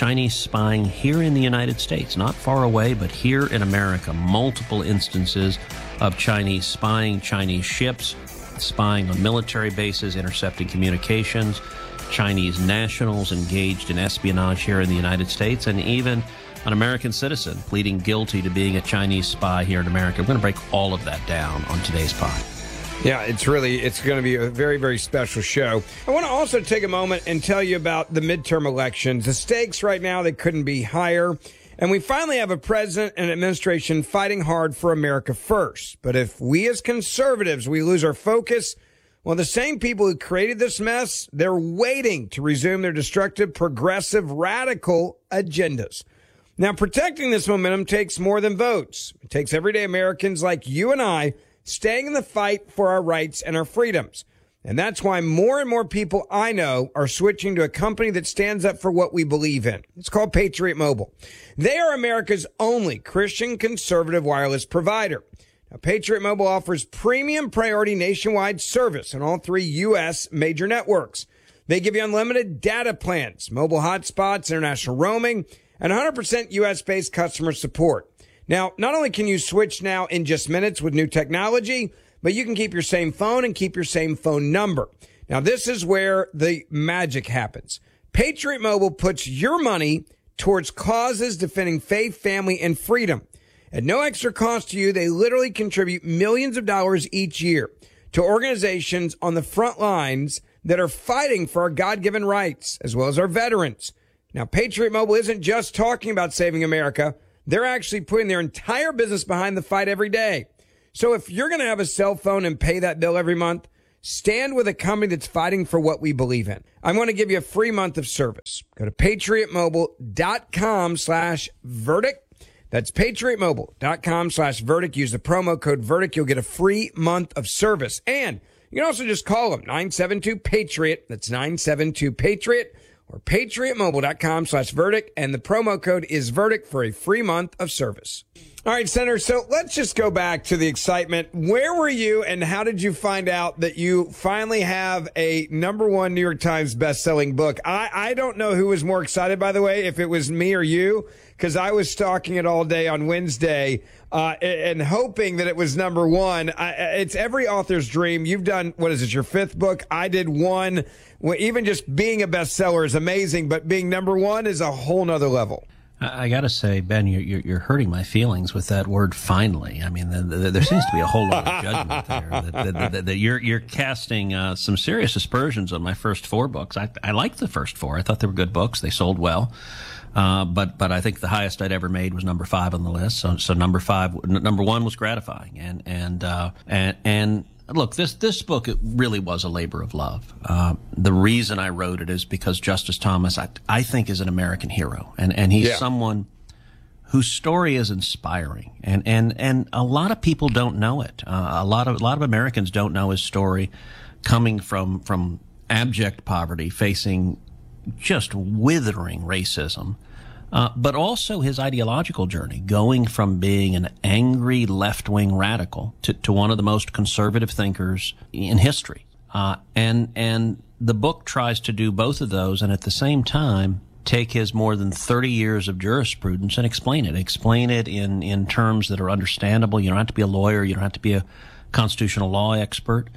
[SPEAKER 3] here in the United States, not far away, but here in America. Multiple instances of Chinese spying, Chinese ships spying on military bases, intercepting communications, Chinese nationals engaged in espionage here in the United States, and even an American citizen pleading guilty to being a Chinese spy here in America. We're going to break all of that down on today's pod.
[SPEAKER 2] Yeah, it's going to be a very, very special show. I want to also take a moment and tell you about the midterm elections. The stakes right now, they couldn't be higher. And we finally have a president and administration fighting hard for America first. But if we as conservatives, we lose our focus, well, the same people who created this mess, they're waiting to resume their destructive, progressive, radical agendas. Now, protecting this momentum takes more than votes. It takes everyday Americans like you and I staying in the fight for our rights and our freedoms. And that's why more and more people I know are switching to a company that stands up for what we believe in. It's called Patriot Mobile. They are America's only Christian conservative wireless provider. Now, Patriot Mobile offers premium priority nationwide service on all 3 U.S. major networks. They give you unlimited data plans, mobile hotspots, international roaming, and 100% U.S.-based customer support. Now, not only can you switch now in just minutes with new technology, but you can keep your same phone and keep your same phone number. Now, this is where the magic happens. Patriot Mobile puts your money towards causes defending faith, family, and freedom. At no extra cost to you, they literally contribute millions of dollars each year to organizations on the front lines that are fighting for our God-given rights, as well as our veterans. Now, Patriot Mobile isn't just talking about saving America. They're actually putting their entire business behind the fight every day. So if you're going to have a cell phone and pay that bill every month, stand with a company that's fighting for what we believe in. I'm going to give you a free month of service. Go to patriotmobile.com/verdict. That's patriotmobile.com/verdict. Use the promo code verdict. You'll get a free month of service. And you can also just call them 972-PATRIOT. That's 972-PATRIOT or patriotmobile.com/verdict. And the promo code is verdict for a free month of service. All right, Senator, so let's just go back to the excitement. Where were you and how did you find out that you finally have a #1 New York Times best-selling book? I don't know who was more excited, by the way, if it was me or you, because I was stalking it all day on Wednesday and hoping that it was #1. It's every author's dream. You've done, what is it, your 5th book? I did 1. Well, even just being a bestseller is amazing, but being #1 is a whole nother level.
[SPEAKER 3] I got to say, Ben, you're hurting my feelings with that word "finally." I mean, there seems to be a whole lot of judgment there. That you're casting some serious aspersions on my first 4 books. I liked the first 4. I thought they were good books. They sold well. But I think the highest I'd ever made was #5 on the list. So #1 was gratifying. And look, this book, it really was a labor of love. The reason I wrote it is because Justice Thomas, I think, is an American hero, and he's someone whose story is inspiring, and a lot of people don't know it. A lot of Americans don't know his story, coming from abject poverty, facing just withering racism. But also his ideological journey, going from being an angry left-wing radical to one of the most conservative thinkers in history. And the book tries to do both of those and at the same time take his more than 30 years of jurisprudence and explain it. Explain it in terms that are understandable. You don't have to be a lawyer. You don't have to be a constitutional law expert.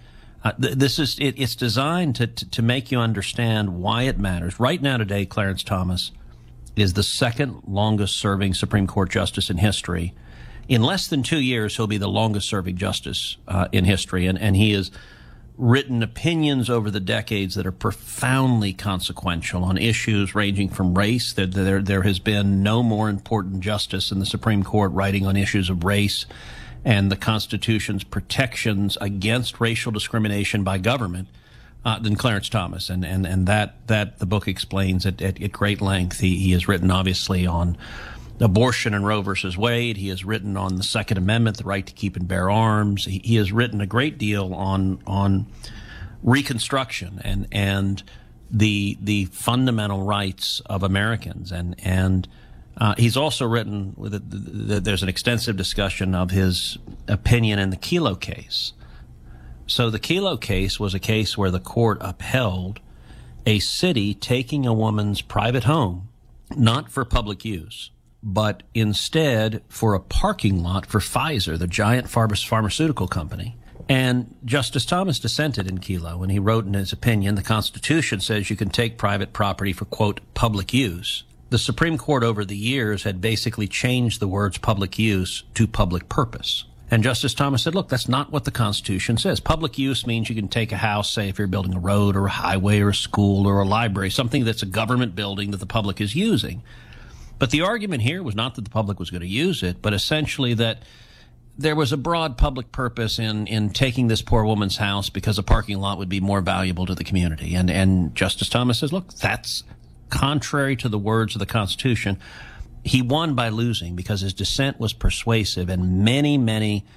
[SPEAKER 3] It's designed to make you understand why it matters. Right now today, Clarence Thomas is the 2nd longest serving Supreme Court justice in history. In less than 2 years, he'll be the longest serving justice in history. And he has written opinions over the decades that are profoundly consequential on issues ranging from race. There has been no more important justice in the Supreme Court writing on issues of race and the Constitution's protections against racial discrimination by government than Clarence Thomas, and that the book explains at great length. He has written obviously on abortion and Roe versus Wade. He has written on the Second Amendment, the right to keep and bear arms. He has written a great deal on Reconstruction and the fundamental rights of Americans, and he's also written there's an extensive discussion of his opinion in the Kelo case. So the Kelo case was a case where the court upheld a city taking a woman's private home, not for public use, but instead for a parking lot for Pfizer, the giant pharmaceutical company. And Justice Thomas dissented in Kelo, and he wrote in his opinion, the Constitution says you can take private property for, quote, public use. The Supreme Court over the years had basically changed the words public use to public purpose. And Justice Thomas said, look, that's not what the Constitution says. Public use means you can take a house, say if you're building a road or a highway or a school or a library, something that's a government building that the public is using. But the argument here was not that the public was going to use it, but essentially that there was a broad public purpose in taking this poor woman's house because a parking lot would be more valuable to the community. And Justice Thomas says, look, that's contrary to the words of the Constitution. He won by losing because his dissent was persuasive, and many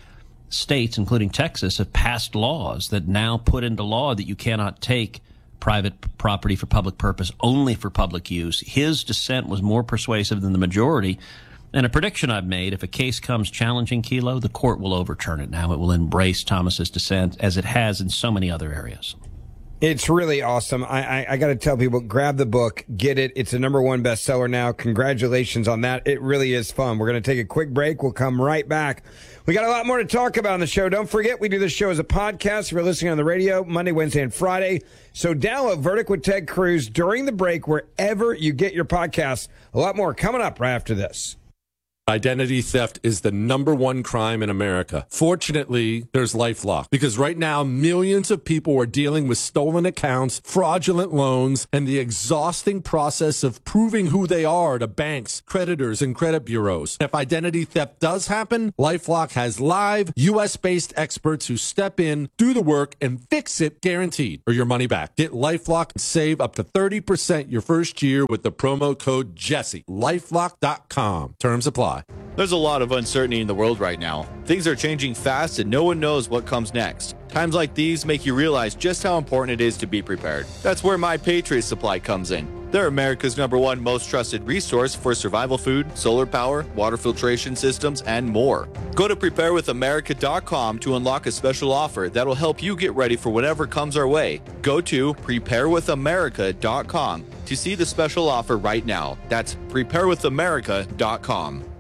[SPEAKER 3] states, including Texas, have passed laws that now put into law that you cannot take private property for public purpose, only for public use. His dissent was more persuasive than the majority. And a prediction I've made, if a case comes challenging Kelo, the court will overturn it now. It will embrace Thomas's dissent, as it has in so many other areas.
[SPEAKER 2] It's really awesome. I got to tell people, grab the book, get it. It's a #1 bestseller now. Congratulations on that. It really is fun. We're going to take a quick break. We'll come right back. We got a lot more to talk about on the show. Don't forget, we do this show as a podcast. If you're listening on the radio, Monday, Wednesday, and Friday. So download Verdict with Ted Cruz during the break, wherever you get your podcasts. A lot more coming up right after this.
[SPEAKER 4] Identity theft is the #1 crime in America. Fortunately, there's LifeLock, because right now millions of people are dealing with stolen accounts, fraudulent loans, and the exhausting process of proving who they are to banks, creditors, and credit bureaus. If identity theft does happen, LifeLock has live U.S.-based experts who step in, do the work, and fix it guaranteed, or your money back. Get LifeLock and save up to 30% your first year with the promo code Jesse. LifeLock.com. Terms apply.
[SPEAKER 8] There's a lot of uncertainty in the world right now. Things are changing fast and no one knows what comes next. Times like these make you realize just how important it is to be prepared. That's where My Patriot Supply comes in. They're America's #1 most trusted resource for survival food, solar power, water filtration systems, and more. Go to preparewithamerica.com to unlock a special offer that'll help you get ready for whatever comes our way. Go to preparewithamerica.com to see the special offer right now. That's preparewithamerica.com.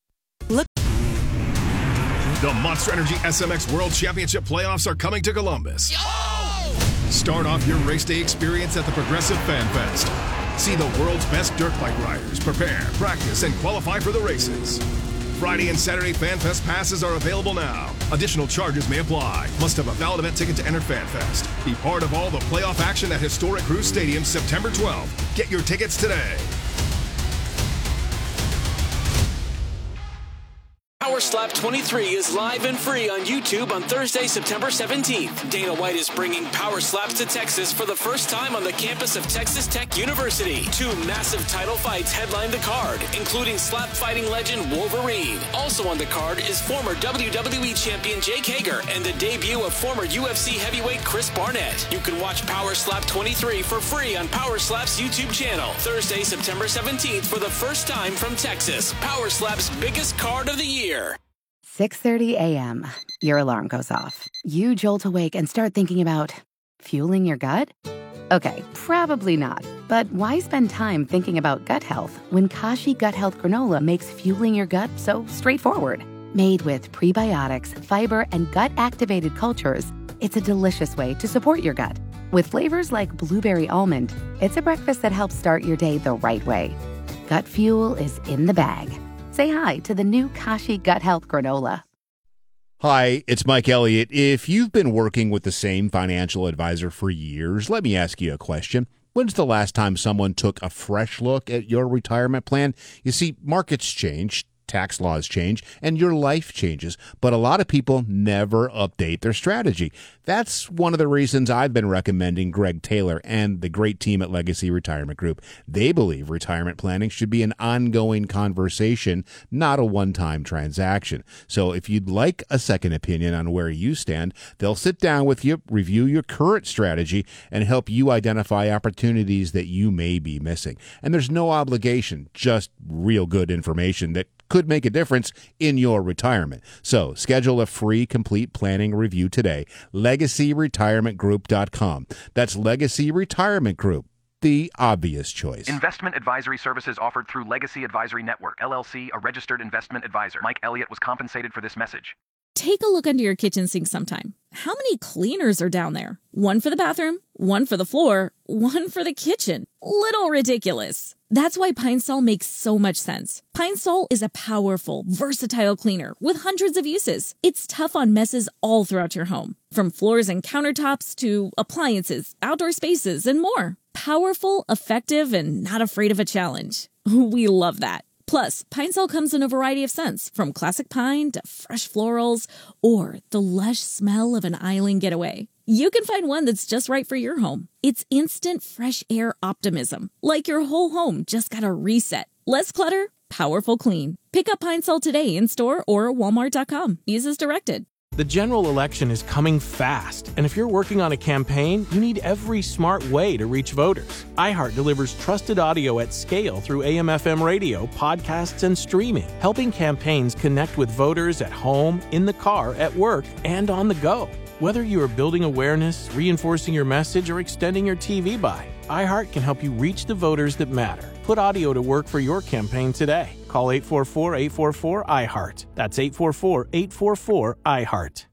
[SPEAKER 9] The Monster Energy SMX World Championship playoffs are coming to Columbus. Start off your race day experience at the Progressive Fan Fest. See the world's best dirt bike riders prepare, practice, and qualify for the races. Friday and Saturday Fan Fest passes are available now. Additional charges may apply. Must have a valid event ticket to enter Fan Fest. Be part of all the playoff action at historic Cruz Stadium September 12th. Get your tickets today.
[SPEAKER 10] Power Slap 23 is live and free on YouTube on Thursday, September 17th. Dana White is bringing Power Slaps to Texas for the first time on the campus of Texas Tech University. 2 massive title fights headline the card, including slap fighting legend Wolverine. Also on the card is former WWE champion Jake Hager and the debut of former UFC heavyweight Chris Barnett. You can watch Power Slap 23 for free on Power Slap's YouTube channel. Thursday, September 17th for the first time from Texas. Power Slap's biggest card of the year.
[SPEAKER 11] 6:30 a.m. Your alarm goes off. You jolt awake and start thinking about fueling your gut? Okay, probably not. But why spend time thinking about gut health when Kashi Gut Health Granola makes fueling your gut so straightforward? Made with prebiotics, fiber, and gut-activated cultures, it's a delicious way to support your gut. With flavors like blueberry almond, it's a breakfast that helps start your day the right way. Gut fuel is in the bag. Say hi to the new Kashi Gut Health Granola.
[SPEAKER 12] Hi, it's Mike Elliott. If you've been working with the same financial advisor for years, let me ask you a question. When's the last time someone took a fresh look at your retirement plan? You see, markets change, tax laws change, and your life changes, but a lot of people never update their strategy. That's one of the reasons I've been recommending Greg Taylor and the great team at Legacy Retirement Group. They believe retirement planning should be an ongoing conversation, not a one-time transaction. So if you'd like a second opinion on where you stand, they'll sit down with you, review your current strategy, and help you identify opportunities that you may be missing. And there's no obligation, just real good information that could make a difference in your retirement. So schedule a free complete planning review today. LegacyRetirementGroup.com. That's Legacy Retirement Group, the obvious choice.
[SPEAKER 13] Investment advisory services offered through Legacy Advisory Network, LLC, a registered investment advisor. Mike Elliott was compensated for this message.
[SPEAKER 14] Take a look under your kitchen sink sometime. How many cleaners are down there? One for the bathroom, one for the floor, one for the kitchen. Little ridiculous. That's why Pine Sol makes so much sense. Pine Sol is a powerful, versatile cleaner with hundreds of uses. It's tough on messes all throughout your home, from floors and countertops to appliances, outdoor spaces, and more. Powerful, effective, and not afraid of a challenge. We love that. Plus, Pine Sol comes in a variety of scents, from classic pine to fresh florals, or the lush smell of an island getaway. You can find one that's just right for your home. It's instant fresh air optimism, like your whole home just got a reset. Less clutter, powerful clean. Pick up Pine Sol today in store or Walmart.com. Use as directed.
[SPEAKER 1] The general election is coming fast, and if you're working on a campaign, you need every smart way to reach voters. iHeart delivers trusted audio at scale through AM/FM radio, podcasts, and streaming, helping campaigns connect with voters at home, in the car, at work, and on the go. Whether you are building awareness, reinforcing your message, or extending your TV buy, iHeart can help you reach the voters that matter. Put audio to work for your campaign today. Call 844-844-iHeart. That's 844-844-iHeart.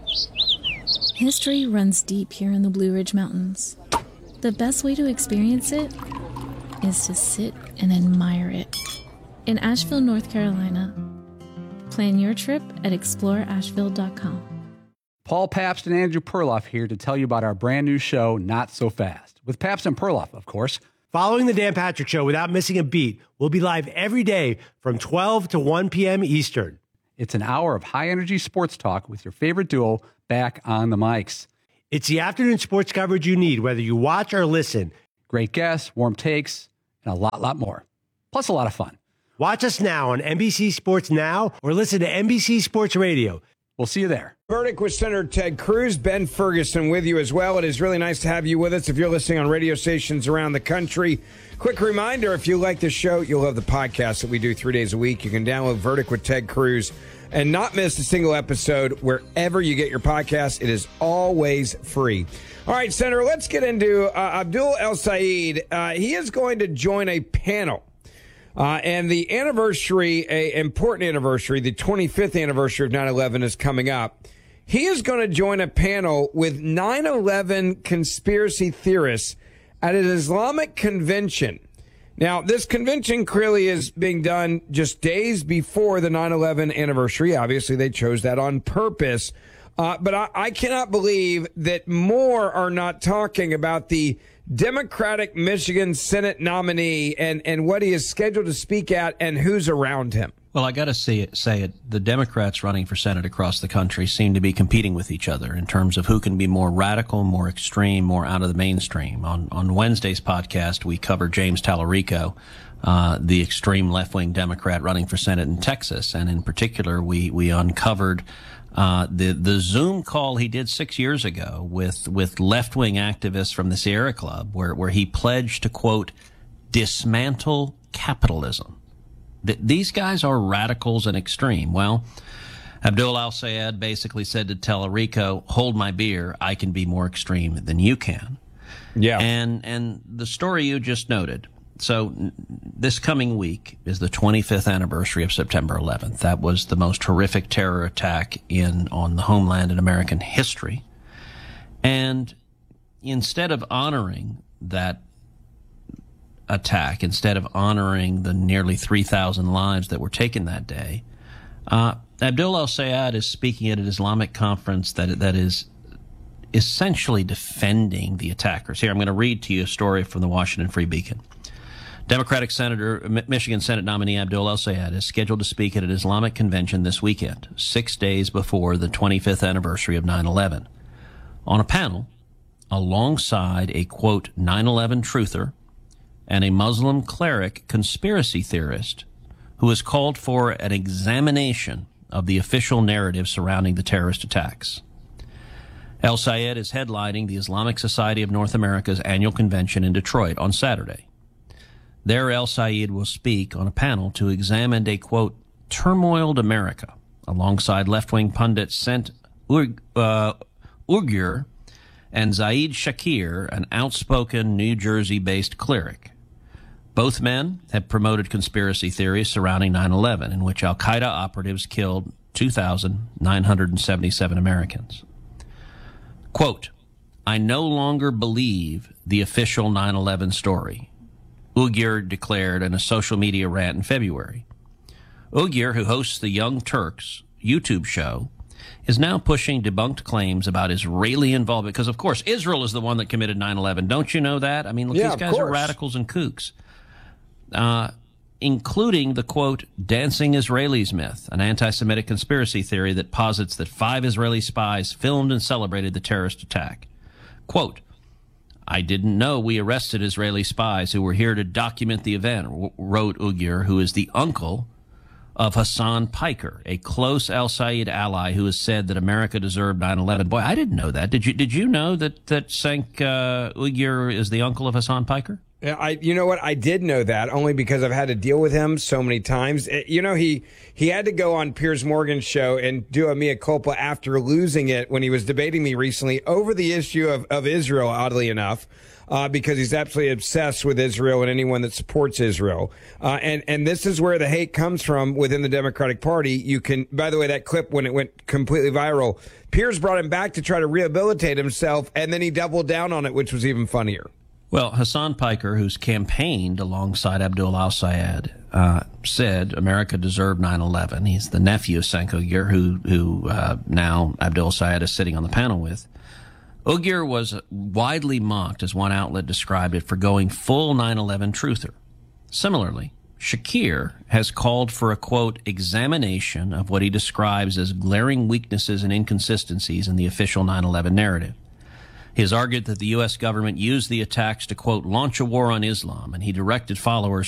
[SPEAKER 14] History runs deep here in the Blue Ridge Mountains. The best way to experience it is to sit and admire it. In Asheville, North Carolina. Plan your trip at exploreasheville.com.
[SPEAKER 5] Paul Pabst and Andrew Perloff here to tell you about our brand new show, Not So Fast, with Pabst and Perloff, of course.
[SPEAKER 6] Following the Dan Patrick Show without missing a beat, we'll be live every day from 12 to 1 p.m. Eastern.
[SPEAKER 5] It's an hour of high-energy sports talk with your favorite duo back on the mics.
[SPEAKER 6] It's the afternoon sports coverage you need, whether you watch or listen.
[SPEAKER 5] Great guests, warm takes, and a lot more. Plus a lot of fun.
[SPEAKER 6] Watch us now on NBC Sports Now or listen to NBC Sports Radio.
[SPEAKER 5] We'll see you there.
[SPEAKER 2] Verdict with Senator Ted Cruz, Ben Ferguson with you as well. It is really nice to have you with us if you're listening on radio stations around the country. Quick reminder, if you like this show, you'll love the podcast that we do 3 days a week. You can download Verdict with Ted Cruz and not miss a single episode wherever you get your podcast. It is always free. All right, Senator, let's get into Abdul El-Sayed. He is going to join a panel. And the anniversary, an important anniversary, the 25th anniversary of 9/11 is coming up. He is going to join a panel with 9/11 conspiracy theorists at an Islamic convention. Now, this convention clearly is being done just days before the 9/11 anniversary. Obviously, they chose that on purpose. But I cannot believe that more are not talking about the Democratic Michigan Senate nominee and what he is scheduled to speak at and who's around him.
[SPEAKER 3] Well, I got to say it. The Democrats running for Senate across the country seem to be competing with each other in terms of who can be more radical, more extreme, more out of the mainstream. On Wednesday's podcast, we covered James Tallarico, the extreme left-wing Democrat running for Senate in Texas. And in particular, we uncovered the Zoom call he did 6 years ago with left-wing activists from the Sierra Club, where he pledged to, quote, dismantle capitalism. These guys are radicals and extreme. Well, Abdul El-Sayed basically said to Tallarico, hold my beer, I can be more extreme than you can.
[SPEAKER 2] Yeah.
[SPEAKER 3] And the story you just noted. So this coming week is the 25th anniversary of September 11th. That was the most horrific terror attack on the homeland in American history. And instead of honoring that attack, instead of honoring the nearly 3,000 lives that were taken that day, Abdul El-Sayed is speaking at an Islamic conference that is essentially defending the attackers. Here, I'm going to read to you a story from the Washington Free Beacon. Democratic Michigan Senate nominee Abdul El-Sayed is scheduled to speak at an Islamic convention this weekend, 6 days before the 25th anniversary of 9/11. On a panel, alongside a, quote, 9/11 truther and a Muslim cleric conspiracy theorist who has called for an examination of the official narrative surrounding the terrorist attacks. El-Sayed is headlining the Islamic Society of North America's annual convention in Detroit on Saturday. There, El-Sayed will speak on a panel to examine a, quote, turmoiled America, alongside left-wing pundits Sent Uygur and Zaid Shakir, an outspoken New Jersey-based cleric. Both men have promoted conspiracy theories surrounding 9/11, in which al-Qaeda operatives killed 2,977 Americans. Quote, I no longer believe the official 9/11 story, Uygur declared in a social media rant in February. Uygur, who hosts the Young Turks YouTube show, is now pushing debunked claims about Israeli involvement, because, of course, Israel is the one that committed 9/11. Don't you know that? I mean, look, these guys are radicals and kooks. Including the, quote, dancing Israelis myth, an anti-Semitic conspiracy theory that posits that 5 Israeli spies filmed and celebrated the terrorist attack. Quote, I didn't know we arrested Israeli spies who were here to document the event, wrote Uygur, who is the uncle of Hassan Piker, a close al-Sayed ally who has said that America deserved 9/11. Boy, I didn't know that. Did you know that Cenk Uygur is the uncle of Hassan Piker?
[SPEAKER 2] You know what? I did know that only because I've had to deal with him so many times. You know, he had to go on Piers Morgan's show and do a mea culpa after losing it when he was debating me recently over the issue of Israel, oddly enough. Because he's absolutely obsessed with Israel and anyone that supports Israel. And this is where the hate comes from within the Democratic Party. You can, by the way, that clip when it went completely viral, Piers brought him back to try to rehabilitate himself, and then he doubled down on it, which was even funnier.
[SPEAKER 3] Well, Hassan Piker, who's campaigned alongside Abdul al-Sayed, said America deserved 9/11. He's the nephew of Cenk Uygur, who now Abdul al-Sayed is sitting on the panel with. Uygur was widely mocked, as one outlet described it, for going full 9/11 truther. Similarly, Shakir has called for a, quote, examination of what he describes as glaring weaknesses and inconsistencies in the official 9/11 narrative. He has argued that the U.S. government used the attacks to, quote, launch a war on Islam, and he directed followers